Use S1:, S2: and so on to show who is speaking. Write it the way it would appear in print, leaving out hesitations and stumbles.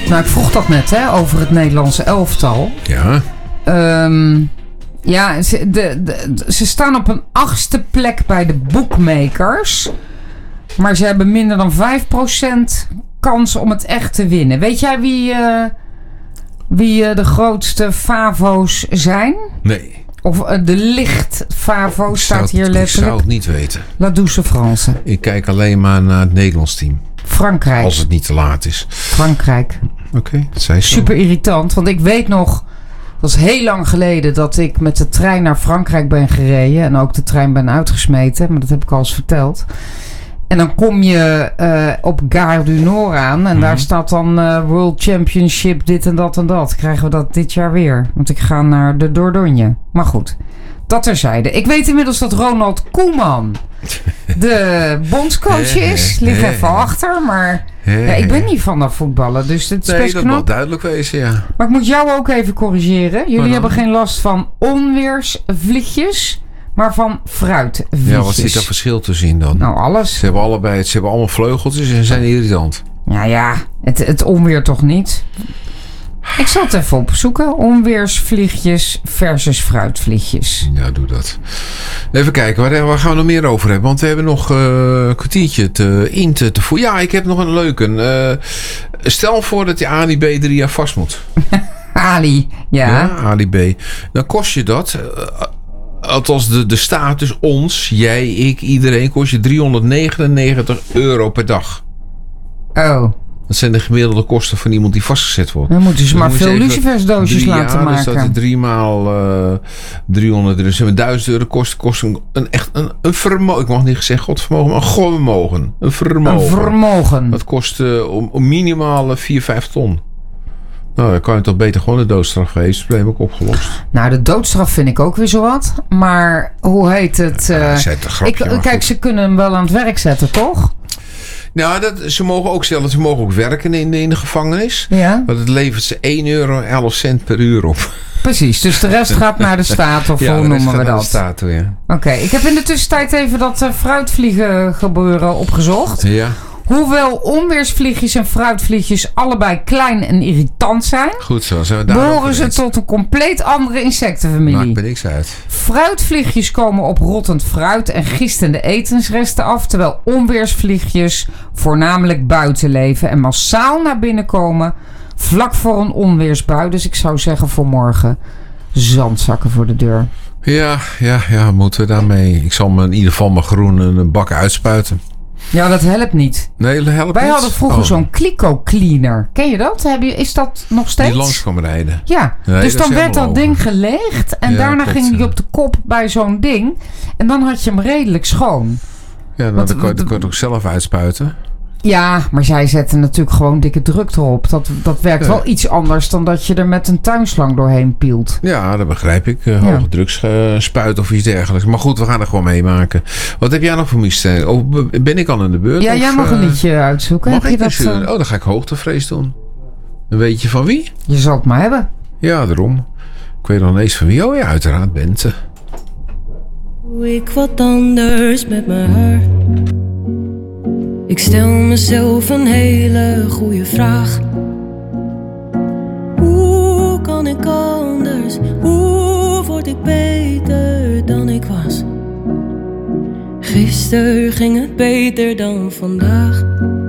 S1: Nou, ik vroeg dat net, hè, over het Nederlandse elftal.
S2: Ja.
S1: Ja, ze staan op een 8e plek bij de bookmakers. Maar ze hebben minder dan 5% kans om het echt te winnen. Weet jij wie de grootste favo's zijn?
S2: Nee.
S1: Of de licht favo's staat hier letterlijk.
S2: Ik zou het niet weten.
S1: La Douce France.
S2: Ik kijk alleen maar naar het Nederlands team.
S1: Frankrijk.
S2: Als het niet te laat is.
S1: Frankrijk.
S2: Oké, dat zei ze.
S1: Super irritant, want ik weet nog... Dat is heel lang geleden dat ik met de trein naar Frankrijk ben gereden. En ook de trein ben uitgesmeten. Maar dat heb ik al eens verteld. En dan kom je op Gare du Nord aan. En daar staat dan World Championship dit en dat en dat. Krijgen we dat dit jaar weer. Want ik ga naar de Dordogne. Maar goed, dat terzijde. Ik weet inmiddels dat Ronald Koeman de bondscoach is. Lig even achter, maar... Ja, ik ben niet van dat voetballen, dus het is best knap.
S2: Dat mag duidelijk wezen, ja.
S1: Maar ik moet jou ook even corrigeren. Jullie hebben geen last van onweersvliegjes, maar van fruitvliegjes.
S2: Ja, wat zit daar verschil tussen in dan?
S1: Nou, alles.
S2: Ze hebben allemaal vleugeltjes en zijn irritant.
S1: Ja, het onweer toch niet? Ik zal het even opzoeken. Onweersvliegjes versus fruitvliegjes.
S2: Ja, doe dat. Even kijken, waar gaan we nog meer over hebben? Want we hebben nog een kwartiertje te voor. Ja, ik heb nog een leuke. Stel voor dat je Ali B 3 jaar vast moet.
S1: Ali, ja.
S2: Ali B. Dan kost je dat... althans de staat, dus ons, jij, ik, iedereen... kost je €399 per dag.
S1: Oh.
S2: Dat zijn de gemiddelde kosten van iemand die vastgezet wordt.
S1: Dan moeten ze maar veel lucifersdoosjes laten maken.
S2: Dus dat is 3 maal 300. Dus €1.000 kost een vermogen. Ik mag niet zeggen godvermogen, maar een godvermogen. Een vermogen. Dat kost om minimaal 4-5 ton. Nou, dan kan je toch beter gewoon de doodstraf geven. Het probleem ook opgelost.
S1: Nou, de doodstraf vind ik ook weer zo wat. Maar hoe heet het? Kijk, ze kunnen hem wel aan het werk zetten, toch?
S2: Nou, ze mogen ook werken in de gevangenis.
S1: Ja.
S2: Want het levert ze €1,11 per uur op.
S1: Precies, dus de rest gaat naar de staat, of hoe noemen we dat?
S2: Naar de staat toe, ja.
S1: Oké, ik heb in de tussentijd even dat fruitvliegen gebeuren opgezocht.
S2: Ja.
S1: Hoewel onweersvliegjes en fruitvliegjes allebei klein en irritant zijn...
S2: Goed zo, zijn we daar
S1: behoren ze tot een compleet andere insectenfamilie.
S2: Maakt er niks uit.
S1: Fruitvliegjes komen op rottend fruit en gistende etensresten af... terwijl onweersvliegjes voornamelijk buiten leven en massaal naar binnen komen... vlak voor een onweersbui. Dus ik zou zeggen voor morgen zandzakken voor de deur.
S2: Ja, moeten we daarmee... Ik zal me in ieder geval maar groen een bak uitspuiten.
S1: Ja, dat helpt niet.
S2: Nee, dat helpt
S1: Wij
S2: niet.
S1: hadden vroeger zo'n Kliko Cleaner. Ken je dat? Is dat nog steeds?
S2: Die langs kwam rijden.
S1: Ja,
S2: nee,
S1: dus dan werd dat ding geleegd. En daarna
S2: klopt,
S1: ging hij op de kop bij zo'n ding. En dan had je hem redelijk schoon.
S2: Ja, dan kan je het ook zelf uitspuiten.
S1: Ja, maar zij zetten natuurlijk gewoon dikke druk erop. Dat werkt wel iets anders dan dat je er met een tuinslang doorheen pielt.
S2: Ja, dat begrijp ik. Hoge drugsspuit of iets dergelijks. Maar goed, we gaan er gewoon meemaken. Wat heb jij nog voor mij? Ben ik al in de beurt?
S1: Ja, jij mag een liedje uitzoeken.
S2: Mag
S1: heb
S2: ik
S1: je dat?
S2: Dan ga ik hoogtevrees doen. Een beetje van wie?
S1: Je zal het maar hebben.
S2: Ja, daarom. Ik weet nog niet eens van wie. Oh ja, uiteraard Bente.
S3: Doe ik wat anders met mijn haar? Ik stel mezelf een hele goede vraag. Hoe kan ik anders? Hoe word ik beter dan ik was? Gisteren ging het beter dan vandaag.